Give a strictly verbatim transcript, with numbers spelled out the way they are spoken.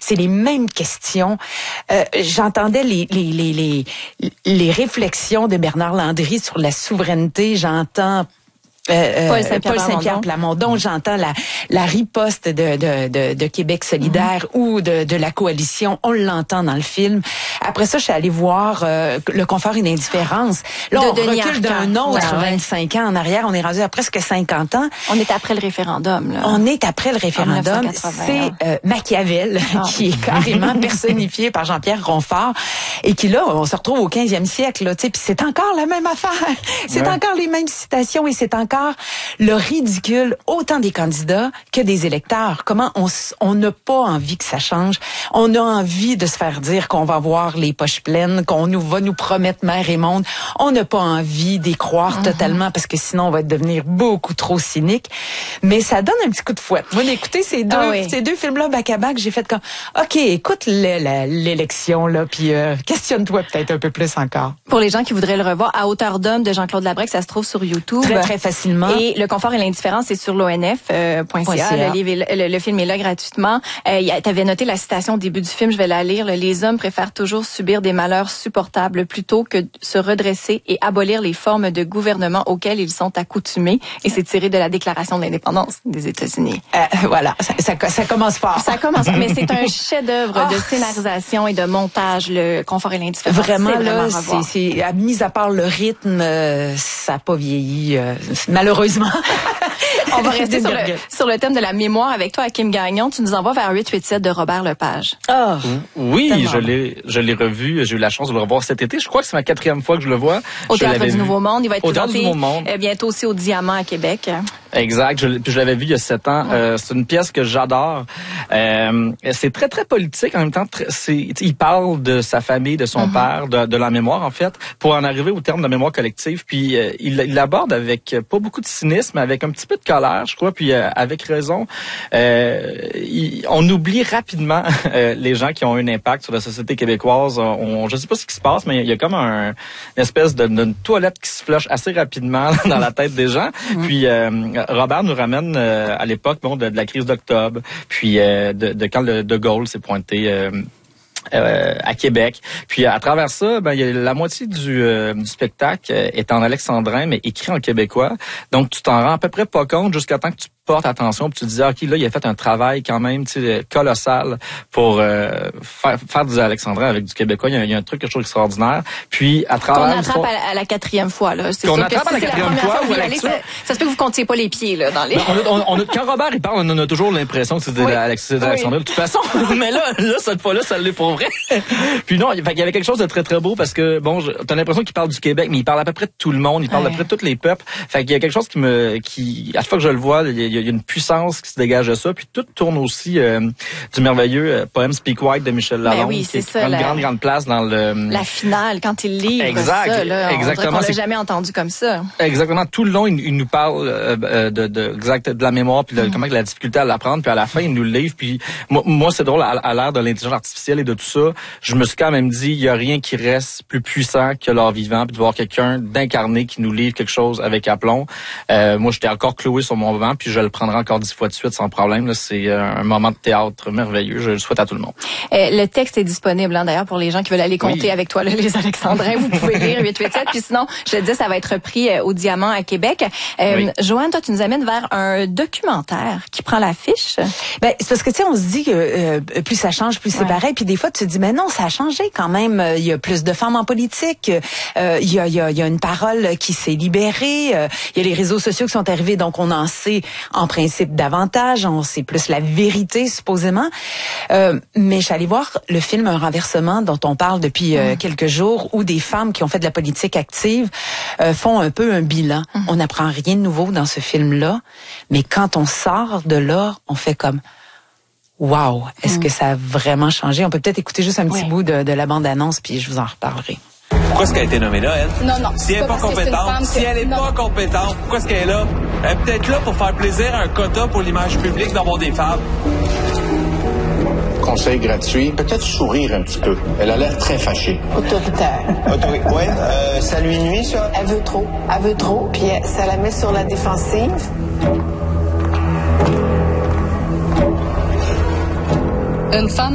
c'est les mêmes questions. Euh, j'entendais les, les, les, les, les réflexions de Bernard Landry sur la souveraineté. J'entends Euh, Paul Saint-Pierre, Paul Saint-Pierre Plamondon, j'entends la, la riposte de, de, de, de Québec solidaire mm-hmm. ou de, de la coalition, on l'entend dans le film. Après ça, je suis allée voir euh, Le confort et l'indifférence. Là, de on Denis recule Arcand. d'un autre ouais, vingt-cinq ans en arrière, on est rendu à presque cinquante ans. On est après le référendum. Là. On est après le référendum. C'est euh, Machiavel ah. qui est carrément personnifié par Jean-Pierre Ronfort et qui, là, on se retrouve au quinzième siècle, là, tu sais, puis c'est encore la même affaire. C'est ouais. encore les mêmes citations et c'est encore le ridicule autant des candidats que des électeurs. Comment on on n'a pas envie que ça change. On a envie de se faire dire qu'on va avoir les poches pleines, qu'on nous va nous promettre mer et monde. On n'a pas envie d'y croire mm-hmm. totalement parce que sinon on va devenir beaucoup trop cynique. Mais ça donne un petit coup de fouette. Moi, d'écouter ces deux ah oui. ces deux films-là back à back, j'ai fait comme OK, écoute le, la, l'élection là, puis euh, questionne-toi peut-être un peu plus encore. Pour les gens qui voudraient le revoir, À hauteur d'homme de Jean-Claude Labrec, ça se trouve sur YouTube. Très très facile. Et Le confort et l'indifférence, c'est sur l'O N F point C A. Euh, le, livre est, le, le film est là gratuitement. Euh, tu avais noté la citation au début du film, je vais la lire. Les hommes préfèrent toujours subir des malheurs supportables plutôt que se redresser et abolir les formes de gouvernement auxquelles ils sont accoutumés. Et c'est tiré de la Déclaration de l'indépendance des États-Unis. Euh, voilà, ça, ça, ça commence fort. Ça commence, mais c'est un chef-d'œuvre oh. de scénarisation et de montage, Le confort et l'indifférence. Vraiment, c'est là, vraiment c'est, c'est, mis à part le rythme, euh, ça n'a pas vieilli. Euh, Malheureusement. On va rester sur le, sur le thème de la mémoire avec toi, Hakim Gagnon. Tu nous envoies vers huit huit sept de Robert Lepage. Oh, oui, tellement. je l'ai je l'ai revu. J'ai eu la chance de le revoir cet été. Je crois que c'est ma quatrième fois que je le vois. Au Théâtre du Nouveau Monde. Il va être au présenté du Nouveau Monde. bientôt aussi au Diamant à Québec. Exact. Je, je l'avais vu il y a sept ans. Ouais. Euh, c'est une pièce que j'adore. Euh, c'est très, très politique. En même temps, très, c'est, il parle de sa famille, de son mm-hmm. père, de, de la mémoire, en fait, pour en arriver au terme de mémoire collective. Puis, euh, il, il l'aborde avec pas beaucoup de cynisme, avec un petit peu de colère, je crois, puis euh, avec raison. Euh, il, on oublie rapidement euh, les gens qui ont eu un impact sur la société québécoise. On, je sais pas ce qui se passe, mais il y a comme un, une espèce de, d'une toilette qui se flush assez rapidement dans la tête des gens. Mm-hmm. Puis, euh, Robert nous ramène euh, à l'époque bon, de, de la crise d'octobre, puis euh, de, de quand le De Gaulle s'est pointé euh, euh, à Québec. Puis à travers ça, ben il y a la moitié du, euh, du spectacle est en alexandrin, mais écrit en québécois. Donc tu t'en rends à peu près pas compte jusqu'à temps que tu portes attention, puis tu te dis, OK, là, il a fait un travail quand même, tu sais, colossal pour euh, faire, faire du alexandrin avec du québécois. Il y a, il y a un truc, quelque chose d'extraordinaire. Puis, à travers... Qu'on attrape à, à la quatrième fois, là. C'est qu'on sûr attrape que si à la quatrième fois, fois, allez, ça, ça se peut que vous comptiez pas les pieds, là, dans les... Ben, on a, on a, quand Robert, il parle, on a toujours l'impression que c'est de oui. l'alexandrin. Oui. De toute façon, mais là, là, cette fois-là, ça l'est pour vrai. Puis non, il y avait quelque chose de très, très beau parce que, bon, t'as l'impression qu'il parle du Québec, mais il parle à peu près de tout le monde. Il parle ouais. à peu près de tous les peuples. Fait qu'il y a quelque chose qui me, qui, à chaque fois que je le vois, il y a, il y a une puissance qui se dégage de ça, puis tout tourne aussi euh, du merveilleux euh, poème Speak White de Michel Lalonde, ben oui, c'est qui ça, prend la, une grande, grande place dans le... La finale, quand il livre exact, ça, là, exactement, on l'a jamais entendu comme ça. Exactement, tout le long, il, il nous parle euh, de, de, exact, de la mémoire, puis de, mm. comment la difficulté à l'apprendre, puis à la fin, il nous le livre, puis moi, moi c'est drôle, à, à l'ère de l'intelligence artificielle et de tout ça, je me suis quand même dit, il y a rien qui reste plus puissant que l'art vivant, puis de voir quelqu'un d'incarné qui nous livre quelque chose avec aplomb. Euh, moi, j'étais encore cloué sur mon banc, puis je le prendrai encore dix fois de suite sans problème. Là, c'est un moment de théâtre merveilleux. Je le souhaite à tout le monde. Euh, le texte est disponible, hein, d'ailleurs, pour les gens qui veulent aller compter oui. avec toi, là, les Alexandrins. Vous pouvez lire huit huit sept. Puis sinon, je le dis, ça va être repris euh, au Diamant à Québec. Euh, oui. Joanne, toi, tu nous amènes vers un documentaire qui prend l'affiche. Ben, c'est parce que, tu sais, on se dit que euh, plus ça change, plus ouais. c'est pareil. Puis des fois, tu te dis, mais non, ça a changé quand même. Il y a plus de femmes en politique. Euh, il y a, il y a, il y a une parole qui s'est libérée. Euh, il y a les réseaux sociaux qui sont arrivés. Donc, on en sait, en principe, davantage. On sait plus la vérité, supposément. Euh, mais je suis allée voir le film Un renversement dont on parle depuis euh, mmh. quelques jours, où des femmes qui ont fait de la politique active euh, font un peu un bilan. Mmh. On n'apprend rien de nouveau dans ce film-là, mais quand on sort de là, on fait comme wow, est-ce mmh. que ça a vraiment changé? On peut peut-être écouter juste un petit oui. bout de, de la bande-annonce, puis je vous en reparlerai. Pourquoi est-ce qu'elle a été nommée là, elle? Non, non. Si elle n'est pas compétente, si elle n'est pas compétente, pourquoi est-ce qu'elle est là? Elle est peut-être là pour faire plaisir à un quota pour l'image publique d'avoir des femmes. Conseil gratuit, peut-être sourire un petit peu. Elle a l'air très fâchée. Autoritaire. Autoritaire. Ouais, euh, ça lui nuit, ça? Elle veut trop. Elle veut trop, puis ça la met sur la défensive. Une femme